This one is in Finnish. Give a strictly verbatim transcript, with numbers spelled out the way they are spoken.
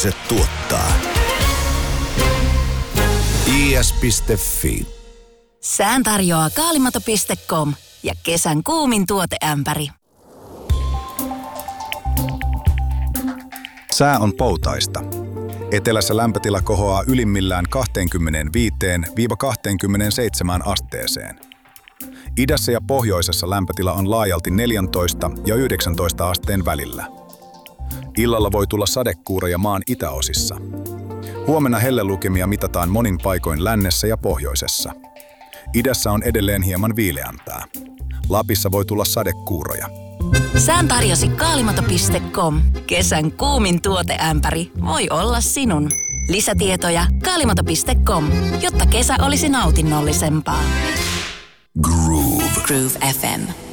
Uutiset tuottaa i s piste f i. Sään tarjoaa kaalimato piste com ja kesän kuumin tuoteämpäri. Sää on poutaista. Etelässä lämpötila kohoaa ylimmillään kaksikymmentäviisi kaksikymmentäseitsemän asteeseen. Idässä ja pohjoisessa lämpötila on laajalti neljätoista ja yhdeksäntoista asteen välillä. Illalla voi tulla sadekuuroja maan itäosissa. Huomenna hellelukemia mitataan monin paikoin lännessä ja pohjoisessa. Idässä on edelleen hieman viileämpää. Lapissa voi tulla sadekuuroja. Sään tarjosi kaalimato piste com. Kesän kuumin tuoteämpäri voi olla sinun. Lisätietoja kaalimato piste com, jotta kesä olisi nautinnollisempaa. Groove. Groove F M.